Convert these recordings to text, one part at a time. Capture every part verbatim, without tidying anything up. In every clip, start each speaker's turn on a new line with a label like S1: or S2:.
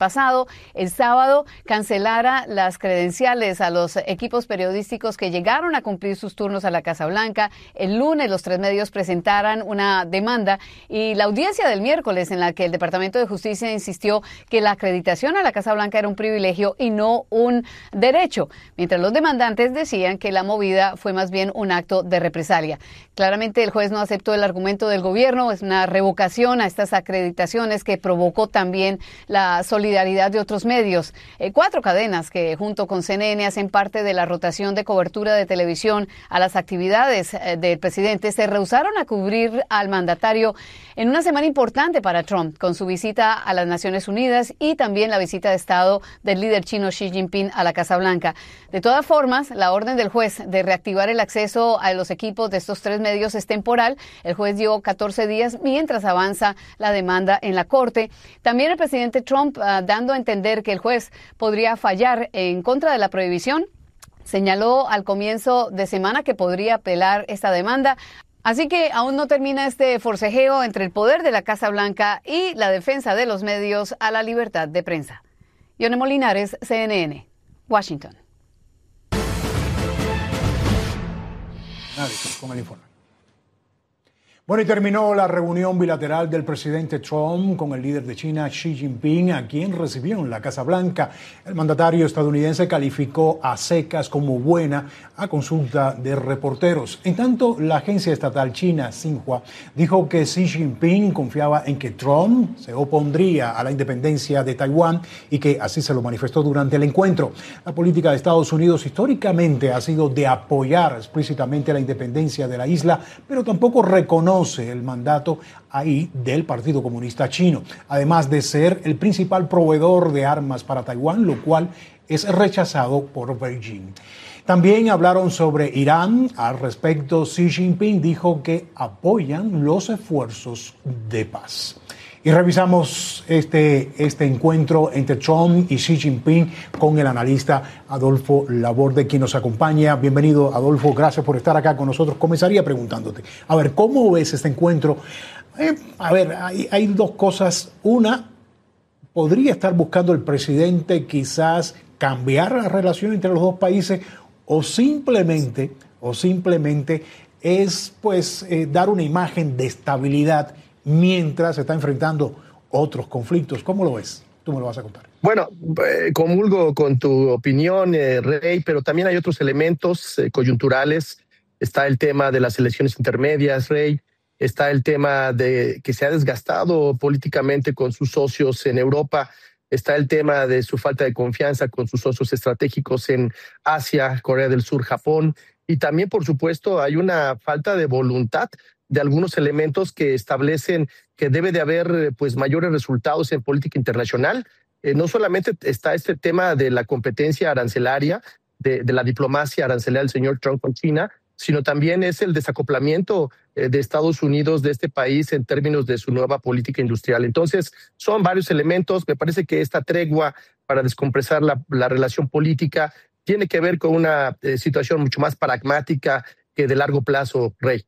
S1: pasado, el sábado, cancelara las credenciales a los equipos periodísticos que llegaron a cumplir sus turnos a la Casa Blanca. El lunes los tres medios presentaran una demanda y la audiencia del miércoles en la que el Departamento de Justicia insistió que la acreditación a la Casa Blanca era un privilegio y no un derecho, mientras los demandantes decían que la movida fue más bien un acto de represalia. Claramente el juez no aceptó el argumento del gobierno, es una revocación a estas acreditaciones que provocó también la solidaridad de otros medios. Eh, cuatro cadenas que junto con C N N hacen parte de la rotación de cobertura de televisión a las actividades eh, del presidente se rehusaron a cubrir al mandatario en una semana importante para Trump, con su visita a las Naciones Unidas y también la visita de Estado del líder chino Xi Jinping a la Casa Blanca. De todas formas, la orden del juez de reactivar el acceso a los equipos de estos tres medios es temporal. El juez dio catorce días mientras avanza la demanda en la Corte. También el presidente Trump, uh, dando a entender que el juez podría fallar en contra de la prohibición, señaló al comienzo de semana que podría apelar esta demanda. Así que aún no termina este forcejeo entre el poder de la Casa Blanca y la defensa de los medios a la libertad de prensa. Yone Molinares, C N N, Washington.
S2: Nadie, con el informe. Bueno, y terminó la reunión bilateral del presidente Trump con el líder de China, Xi Jinping, a quien recibió en la Casa Blanca. El mandatario estadounidense calificó a secas como buena a consulta de reporteros. En tanto, la agencia estatal china Xinhua dijo que Xi Jinping confiaba en que Trump se opondría a la independencia de Taiwán y que así se lo manifestó durante el encuentro. La política de Estados Unidos históricamente ha sido de apoyar explícitamente la independencia de la isla, pero tampoco reconoce el mandato ahí del Partido Comunista Chino, además de ser el principal proveedor de armas para Taiwán, lo cual es rechazado por Beijing. También hablaron sobre Irán. Al respecto, Xi Jinping dijo que apoyan los esfuerzos de paz. Y revisamos este, este encuentro entre Trump y Xi Jinping con el analista Adolfo Laborde, quien nos acompaña. Bienvenido, Adolfo, gracias por estar acá con nosotros. Comenzaría preguntándote, a ver, ¿cómo ves este encuentro? Eh, a ver, hay, hay dos cosas. Una, ¿podría estar buscando el presidente quizás cambiar la relación entre los dos países o simplemente, o simplemente es pues eh, dar una imagen de estabilidad mientras se está enfrentando otros conflictos? ¿Cómo lo ves? Tú me lo vas a contar.
S3: Bueno, eh, comulgo con tu opinión, eh, Rey, pero también hay otros elementos eh, coyunturales. Está el tema de las elecciones intermedias, Rey. Está el tema de que se ha desgastado políticamente con sus socios en Europa. Está el tema de su falta de confianza con sus socios estratégicos en Asia, Corea del Sur, Japón. Y también, por supuesto, hay una falta de voluntad de algunos elementos que establecen que debe de haber pues mayores resultados en política internacional. Eh, no solamente está este tema de la competencia arancelaria, de, de la diplomacia arancelaria del señor Trump con China, sino también es el desacoplamiento eh, de Estados Unidos de este país en términos de su nueva política industrial. Entonces, son varios elementos. Me parece que esta tregua para descompresar la, la relación política tiene que ver con una eh, situación mucho más pragmática que de largo plazo, Rey.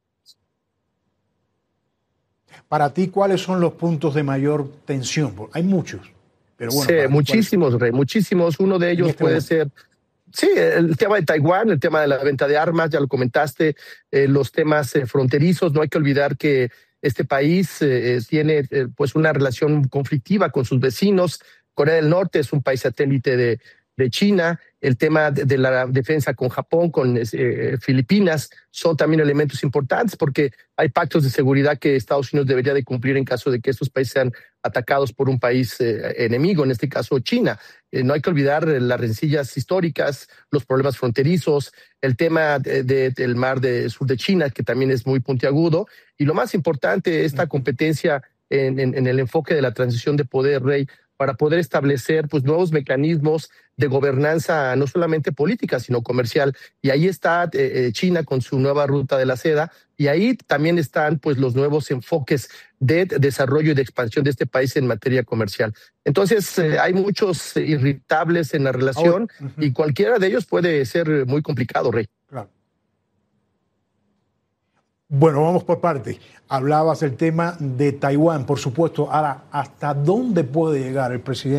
S2: Para ti, ¿cuáles son los puntos de mayor tensión? Hay muchos, pero bueno.
S3: Sí, muchísimos, Rey, muchísimos. Uno de ellos este puede momento. ser, sí, el tema de Taiwán, el tema de la venta de armas, ya lo comentaste, eh, los temas eh, fronterizos. No hay que olvidar que este país eh, tiene eh, pues una relación conflictiva con sus vecinos. Corea del Norte es un país satélite de, de China. El tema de, de la defensa con Japón, con eh, Filipinas, son también elementos importantes porque hay pactos de seguridad que Estados Unidos debería de cumplir en caso de que estos países sean atacados por un país eh, enemigo, en este caso China. Eh, no hay que olvidar las rencillas históricas, los problemas fronterizos, el tema de, de, del mar del sur de China, que también es muy puntiagudo, y lo más importante, esta competencia en, en, en el enfoque de la transición de poder, Rey, para poder establecer pues, nuevos mecanismos de gobernanza, no solamente política, sino comercial. Y ahí está eh, China con su nueva ruta de la seda, y ahí también están pues, los nuevos enfoques de desarrollo y de expansión de este país en materia comercial. Entonces, eh, hay muchos irritables en la relación, oh, uh-huh. y cualquiera de ellos puede ser muy complicado, Rey.
S2: Claro. Bueno, vamos por partes. Hablabas del tema de Taiwán, por supuesto. Ahora, ¿hasta dónde puede llegar el presidente